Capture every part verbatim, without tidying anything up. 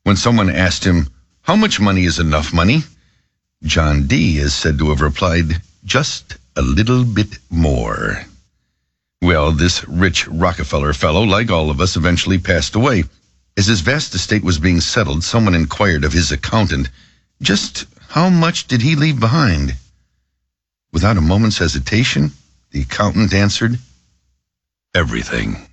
When someone asked him, "How much money is enough money?" John D. is said to have replied, "Just a little bit more." Well, this rich Rockefeller fellow, like all of us, eventually passed away. As his vast estate was being settled, someone inquired of his accountant, just how much did he leave behind? Without a moment's hesitation, the accountant answered, "Everything."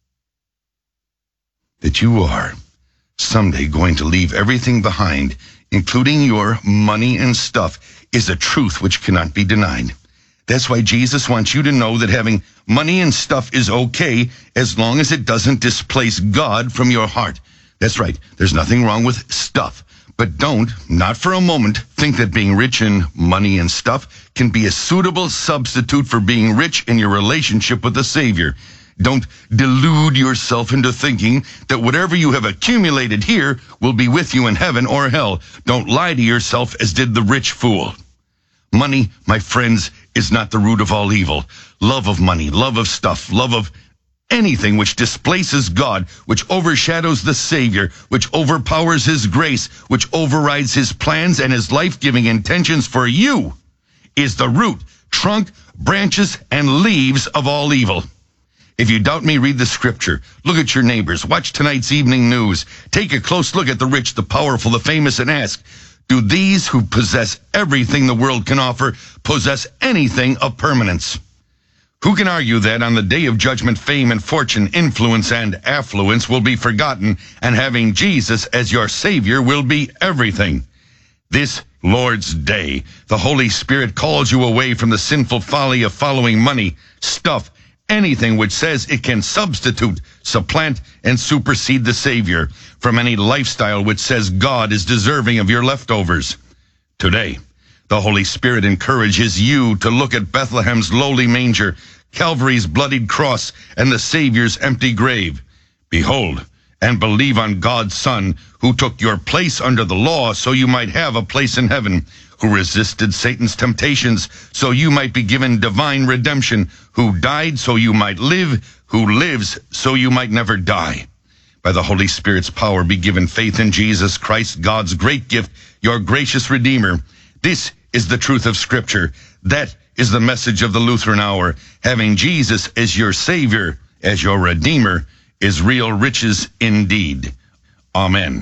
That you are someday going to leave everything behind, including your money and stuff, is a truth which cannot be denied. That's why Jesus wants you to know that having money and stuff is okay as long as it doesn't displace God from your heart. That's right. There's nothing wrong with stuff. But don't, not for a moment, think that being rich in money and stuff can be a suitable substitute for being rich in your relationship with the Savior. Don't delude yourself into thinking that whatever you have accumulated here will be with you in heaven or hell. Don't lie to yourself as did the rich fool. Money, my friends, is not the root of all evil. Love of money, love of stuff, love of anything which displaces God, which overshadows the Savior, which overpowers His grace, which overrides His plans and His life-giving intentions for you, is the root, trunk, branches, and leaves of all evil. If you doubt me, read the scripture. Look at your neighbors. Watch tonight's evening news. Take a close look at the rich, the powerful, the famous, and ask, do these who possess everything the world can offer possess anything of permanence? Who can argue that on the day of judgment, fame and fortune, influence and affluence will be forgotten, and having Jesus as your Savior will be everything? This Lord's Day, the Holy Spirit calls you away from the sinful folly of following money, stuff, anything which says it can substitute, supplant, and supersede the Savior, from any lifestyle which says God is deserving of your leftovers. Today, the Holy Spirit encourages you to look at Bethlehem's lowly manger, Calvary's bloodied cross, and the Savior's empty grave. Behold, and believe on God's Son, who took your place under the law so you might have a place in heaven, who resisted Satan's temptations so you might be given divine redemption, who died so you might live, who lives so you might never die. By the Holy Spirit's power be given faith in Jesus Christ, God's great gift, your gracious Redeemer. This is the truth of Scripture. That is the message of the Lutheran Hour. Having Jesus as your Savior, as your Redeemer, is real riches indeed. Amen.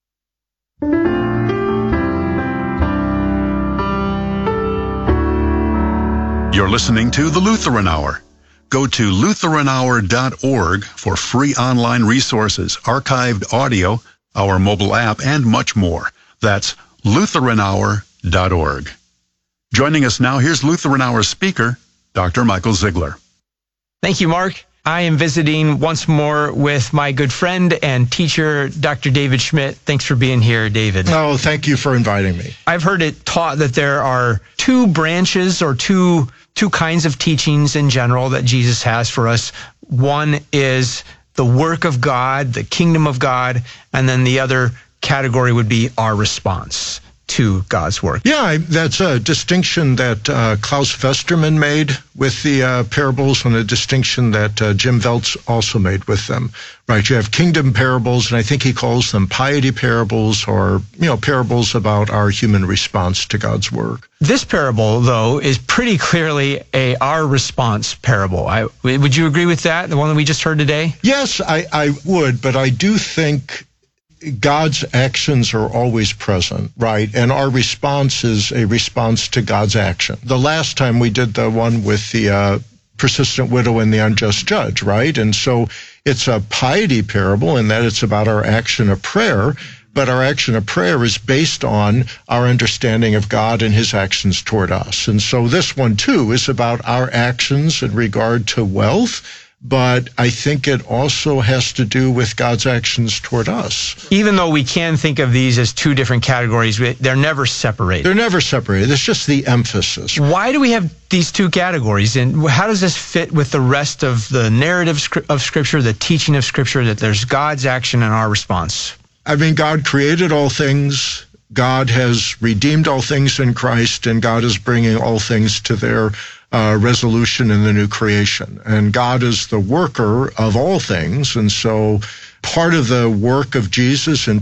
You're listening to the Lutheran Hour. Go to Lutheran Hour dot org for free online resources, archived audio, our mobile app, and much more. That's Lutheran Hour dot org. Joining us now, here's Lutheran Hour speaker, Doctor Michael Ziegler. Thank you, Mark. I am visiting once more with my good friend and teacher, Doctor David Schmidt. Thanks for being here, David. Oh, thank you for inviting me. I've heard it taught that there are two branches or two two kinds of teachings in general that Jesus has for us. One is the work of God, the kingdom of God, and then the other category would be our response to God's work. Yeah, that's a distinction that uh, Klaus Westermann made with the uh, parables, and a distinction that uh, Jim Veltz also made with them. Right, you have kingdom parables, and I think he calls them piety parables, or, you know, parables about our human response to God's work. This parable, though, is pretty clearly a our response parable. I, would you agree with that, the one that we just heard today? Yes, I, I would, but I do think God's actions are always present, right? And our response is a response to God's action. The last time we did the one with the uh, persistent widow and the unjust judge, right? And so it's a piety parable in that it's about our action of prayer, but our action of prayer is based on our understanding of God and His actions toward us. And so this one, too, is about our actions in regard to wealth, but I think it also has to do with God's actions toward us. Even though we can think of these as two different categories, they're never separated. They're never separated. It's just the emphasis. Why do we have these two categories, and how does this fit with the rest of the narrative of Scripture, the teaching of Scripture, that there's God's action and our response? I mean, God created all things. God has redeemed all things in Christ, and God is bringing all things to their uh, resolution in the new creation. And God is the worker of all things, and so part of the work of Jesus and